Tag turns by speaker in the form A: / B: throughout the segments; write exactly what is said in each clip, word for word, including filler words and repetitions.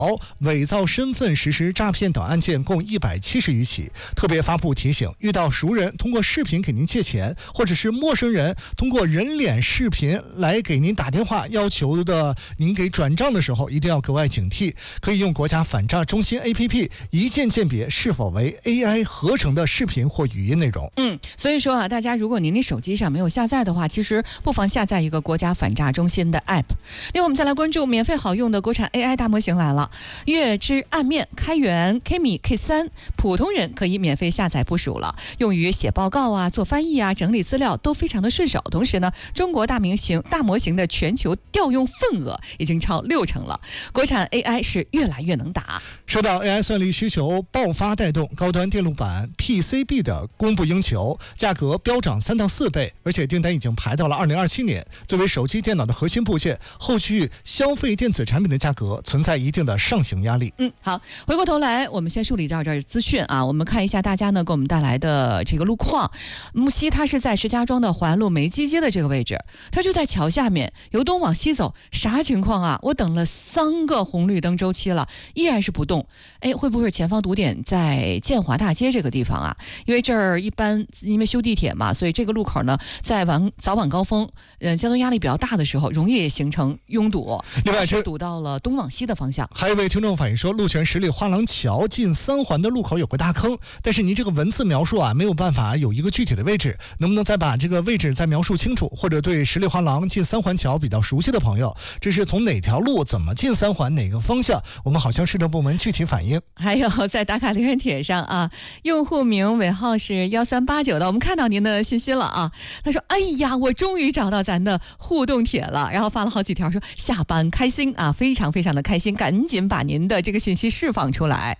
A: 伪造身份实施诈骗等案件共一百七十余起。特别发布提醒，遇到熟人通过视频给您借钱，或者是陌生人通过人脸视频来给您打电话要求的您给转账的时候，一定要格外警惕。可以用国家反诈中心 A P P 一键鉴别是否为 A I 合成的视频或语音内容。
B: 嗯，所以说啊，大家如果您的手机上没有下载的话，其实不妨下载一个国家反诈中心的 App。另外，我们再来关注免费好用的国产 A I 大模型来了，月之暗面开源 K 米 K 三，普通人可以免费下载部署了，用于写报告啊、做翻译啊、整理资料都非常的顺手。同时呢，中国大明星大模型的全球调用份额已经超六成了，国产 A I 是越来越能打。
A: 受到 A I 算力需求爆发带动，高端电路板 P C B 的供不应求，价格飙涨三到四倍，而且订单已经排到了二零二七年。作为手机电脑的核心部件，后续消费电子产品的价格存在一定的上行压力。
B: 嗯，好，回过头来，我们先梳理到这儿资讯啊，我们看一下大家呢给我们带来的这个路况。木西它是在石家庄的环路梅基街的这个位置，它就在桥下面，由东往西走，啥情况啊？我等了三个红绿灯周期了，依然是不动。哎，会不会前方堵点在建华大街这个地方啊？因为这儿一般因为修地铁嘛，所以这个路口呢，在晚早晚高峰，呃，交通压力比较大的时候，容易形成拥堵。
A: 另外是
B: 堵到了东往西的方向。
A: 还有一位听众反映说，鹿泉十里花廊桥进三环的路口有个大坑，但是您这个文字描述啊，没有办法有一个具体的位置，能不能再把这个位置再描述清楚？或者对十里花廊进三环桥比较熟悉的朋友，这是从哪条路怎么进三环哪个方向？我们好像市政部门具体反映。
B: 还有在打卡留言帖上啊，用户名尾号是一三八九的，我们看到您的信息了啊。他说：“哎呀，我终于找到咱的互动帖了。”然后发了好几条说下班开心啊，非常非常的开心，赶紧把您的这个信息释放出来。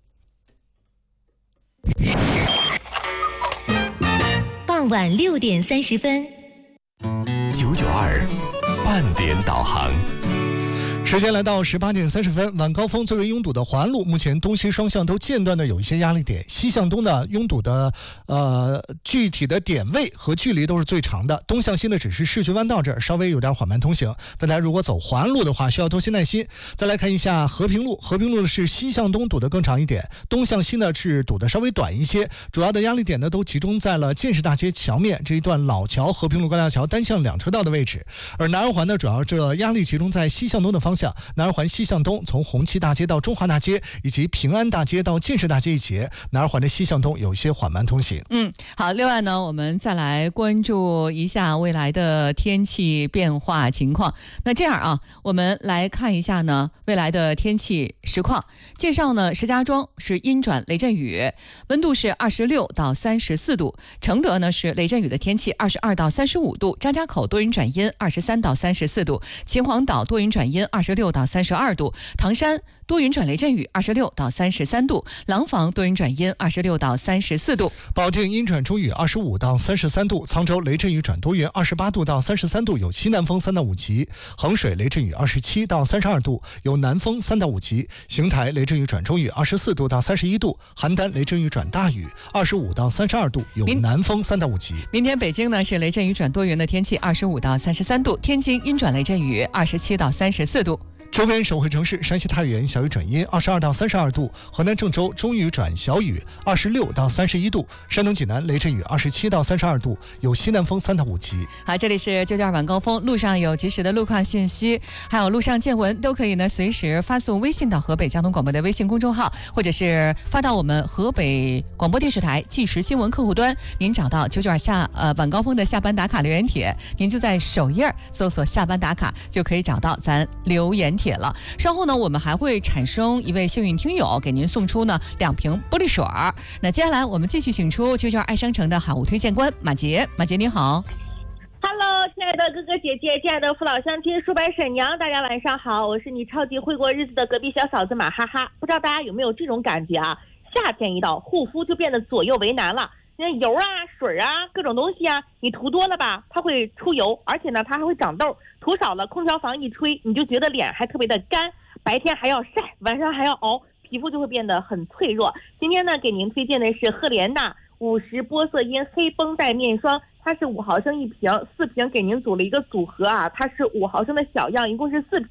C: 傍晚六点三十分，
D: 九九二半点导航。
A: 时间来到十八点三十分，晚高峰最为拥堵的环路，目前东西双向都间断的有一些压力点。西向东的拥堵的呃具体的点位和距离都是最长的。东向西呢，只是市局弯道这儿稍微有点缓慢通行，大家如果走环路的话，需要多些耐心。再来看一下和平路，和平路是西向东堵得更长一点，东向西呢是堵得稍微短一些。主要的压力点呢都集中在了建设大街桥面这一段老桥和平路高架桥单向两车道的位置，而南二环呢主要这压力集中在西向东的方向。南二环西向东，从红旗大街到中华大街，以及平安大街到建设大街一节，南二环的西向东有些缓慢通行。
B: 嗯，好。另外呢，我们再来关注一下未来的天气变化情况。那这样啊，我们来看一下呢未来的天气实况。介绍呢，石家庄是阴转雷阵雨，温度是二十六到三十四度；承德呢是雷阵雨的天气，二十二到三十五度；张家口多云转阴，二十三到三十四度；秦皇岛多云转阴，二十六到三十二度；唐山多云转雷阵雨，二十六到三十三度；廊坊多云转阴，二十六到三十四度；
A: 保定阴转中雨，二十五到三十三度；沧州雷阵雨转多云，二十八度到三十三度，有西南风三到五级；衡水雷阵雨，二十七到三十二度，有南风三到五级；邢台雷阵雨转中雨，二十四度到三十一度；邯郸雷阵雨转大雨，二十五到三十二度，有南风三到五级。
B: 明天北京呢是雷阵雨转多云的天气，二十五到三十三度；天津阴转雷阵雨，二十七到三十四度。
A: 周边省会城市山西太原小雨转阴，二十二到三十二度；河南郑州中雨转小雨，二十六到三十一度；山东济南雷阵雨，二十七到三十二度，有西南风三到五级。
B: 好，这里是九九二晚高峰，路上有及时的路况信息，还有路上见闻，都可以呢随时发送微信到河北交通广播的微信公众号，或者是发到我们河北广播电视台即时新闻客户端。您找到九九二下呃晚高峰的下班打卡留言帖，您就在首页搜索下班打卡，就可以找到咱留言帖了。稍后呢，我们还会产生一位幸运听友，给您送出呢两瓶玻璃水。那接下来我们继续请出九九二爱商城的好物推荐官马杰。马杰你好。
E: Hello， 亲爱的哥哥姐姐，亲爱的父老乡亲、叔伯婶娘，大家晚上好，我是你超级会过日子的隔壁小嫂子马哈哈。不知道大家有没有这种感觉啊？夏天一到，护肤就变得左右为难了。那油啊、水啊、各种东西啊，你涂多了吧，它会出油，而且呢，它还会长痘；涂少了，空调房一吹，你就觉得脸还特别的干，白天还要晒，晚上还要熬，皮肤就会变得很脆弱。今天呢，给您推荐的是赫莲娜五十玻色因黑绷带面霜，它是五毫升一瓶，四瓶给您组了一个组合啊，它是五毫升的小样，一共是四瓶，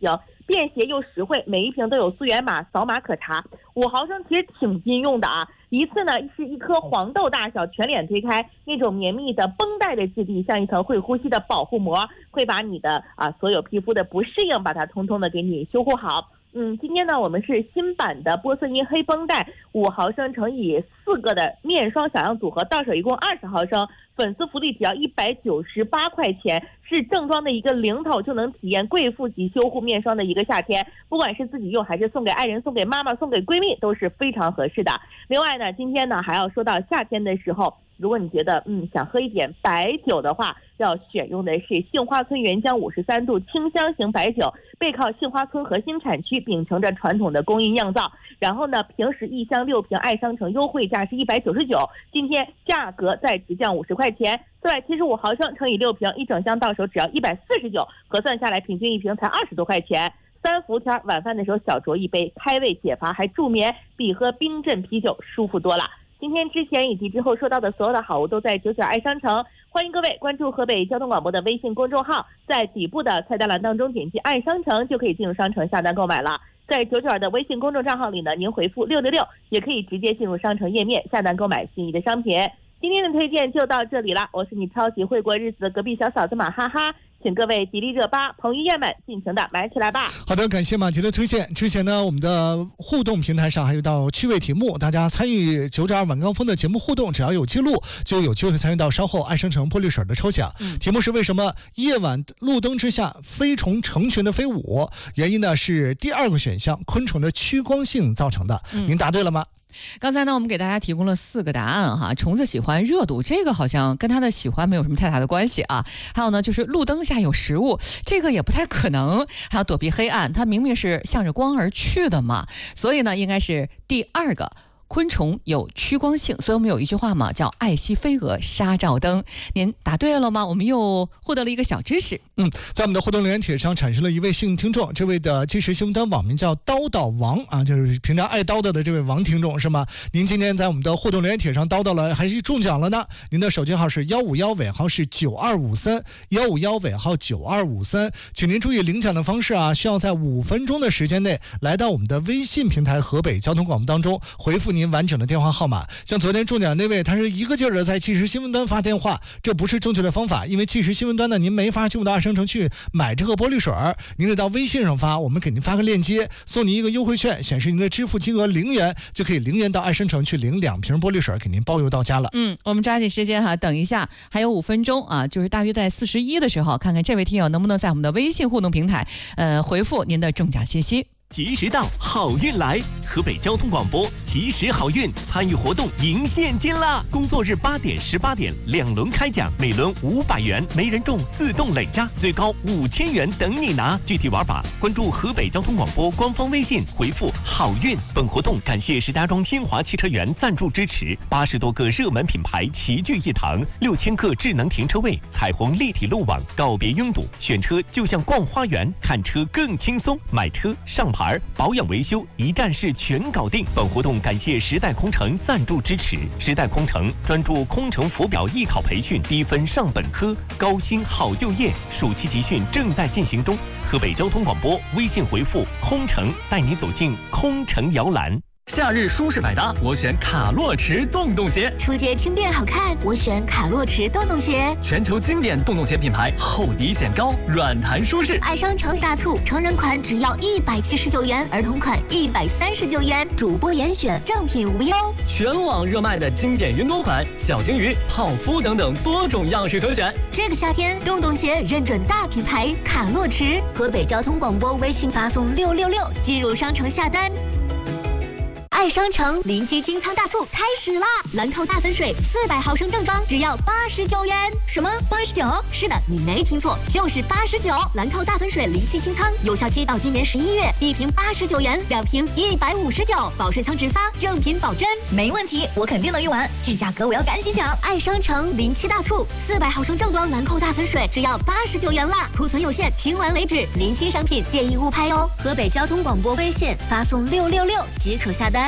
E: 便携又实惠，每一瓶都有溯源码，扫码可查。五毫升其实挺经用的啊，一次呢是一颗黄豆大小，全脸推开，那种绵密的绷带的质地，像一层会呼吸的保护膜，会把你的啊所有皮肤的不适应，把它通通的给你修护好。嗯，今天呢，我们是新版的玻色因黑绷带，五毫升乘以四个的面霜小样组合，到手一共二十毫升，粉丝福利只要一百九十八块钱，是正装的一个零头，就能体验贵妇级修护面霜的一个夏天，不管是自己用还是送给爱人、送给妈妈、送给闺蜜，都是非常合适的。另外呢，今天呢还要说到夏天的时候，如果你觉得嗯想喝一点白酒的话，要选用的是杏花村原浆五十三度清香型白酒，背靠杏花村核心产区，秉承着传统的工艺酿造。然后呢，平时一箱六瓶，爱商城优惠价是一百九十九，今天价格再直降五十块钱，四百七十五毫升乘以六瓶，一整箱到手只要一百四十九，核算下来平均一瓶才二十多块钱。三伏天晚饭的时候小酌一杯，开胃解乏还助眠，比喝冰镇啤酒舒服多了。今天之前以及之后说到的所有的好物都在九九爱商城，欢迎各位关注河北交通广播的微信公众号，在底部的菜单栏当中点击爱商城就可以进入商城下单购买了。在九九二的微信公众账号里呢，您回复六六六也可以直接进入商城页面下单购买心仪的商品。今天的推荐就到这里了，我是你超级会过日子的隔壁小嫂子马哈哈，请各位吉利热巴、彭于晏们尽情的买起来吧。
A: 好的，感谢马杰的推荐。之前呢，我们的互动平台上还有道趣味题目，大家参与九九二晚高峰的节目互动，只要有记录就有机会参与到稍后爱生城玻璃水的抽奖。嗯、题目是为什么夜晚路灯之下飞虫成群的飞舞？原因呢是第二个选项，昆虫的趋光性造成的。嗯、您答对了吗？
B: 刚才呢，我们给大家提供了四个答案哈。虫子喜欢热度，这个好像跟它的喜欢没有什么太大的关系啊。还有呢，就是路灯下有食物，这个也不太可能。还有躲避黑暗，它明明是向着光而去的嘛，所以呢，应该是第二个。昆虫有趋光性，所以我们有一句话嘛，叫爱惜飞蛾杀照灯。您答对了吗？我们又获得了一个小知识。
A: 嗯，在我们的互动留言帖上产生了一位幸运听众，这位的即时新闻端网名叫叨叨王啊，就是平常爱叨叨的这位王听众是吗？您今天在我们的互动留言帖上叨叨了，还是中奖了呢？您的手机号是幺五幺尾号是九二五三，幺五幺尾号九二五三，请您注意领奖的方式啊，需要在五分钟的时间内来到我们的微信平台河北交通广播当中回复您完整的电话号码。像昨天中奖那位，他是一个劲儿的在即时新闻端发电话，这不是正确的方法，因为即时新闻端呢，您没法进入到爱生城去买这个玻璃水，您得到微信上发，我们给您发个链接，送您一个优惠券，显示您的支付金额零元，就可以零元到爱生城去领两瓶玻璃水，给您包邮到家了。
B: 嗯，我们抓紧时间哈，等一下还有五分钟啊，就是大约在四十一的时候，看看这位听友能不能在我们的微信互动平台，呃，回复您的中奖信息。
D: 及时到，好运来！河北交通广播及时好运，参与活动赢现金啦！工作日八点、十八点两轮开奖，每轮五百元，没人中自动累加，最高五千元等你拿。具体玩法，关注河北交通广播官方微信，回复好运。本活动感谢石家庄新华汽车园赞助支持，八十多个热门品牌齐聚一堂，六千个智能停车位，彩虹立体路网，告别拥堵，选车就像逛花园，看车更轻松，买车上牌。保养维修一站式全搞定。本活动感谢时代空乘赞助支持。时代空乘专注空乘浮表艺考培训，低分上本科，高薪好就业。暑期集训正在进行中。河北交通广播微信回复空乘，带你走进空乘摇篮。夏日舒适百搭，我选卡洛驰洞洞鞋。
F: 出街轻便好看，我选卡洛驰洞洞鞋。
D: 全球经典洞洞鞋品牌，厚底显高，软弹舒适。
F: 爱商城大促，成人款只要一百七十九元，儿童款一百三十九元，主播严选，正品无忧。
D: 全网热卖的经典云朵款、小金鱼、泡芙等等多种样式可选。
F: 这个夏天，洞洞鞋认准大品牌卡洛驰。河北交通广播微信发送六六六进入商城下单。爱商城临期清仓大促开始啦！兰蔻大粉水四百毫升正装只要八十九元。什么八十九？是的，你没听错，就是八十九。兰蔻大粉水临期清仓，有效期到今年十一月，一瓶八十九元，两瓶一百五十九，保税仓直发，正品保真。
C: 没问题，我肯定能用完，这价格我要赶紧抢！
F: 爱商城临期大促，四百毫升正装兰蔻大粉水只要八十九元啦，库存有限，清完为止，临期商品建议勿拍哦。河北交通广播微信发送六六六即可下单。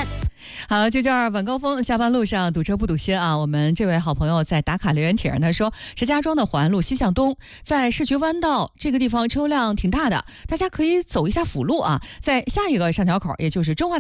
F: 元。
B: 好，就这儿晚高峰下班路上堵车不堵心啊！我们这位好朋友在打卡留言帖上他说，石家庄的环路西向东，在市区弯道这个地方车辆挺大的，大家可以走一下辅路啊，在下一个上桥口，也就是中华大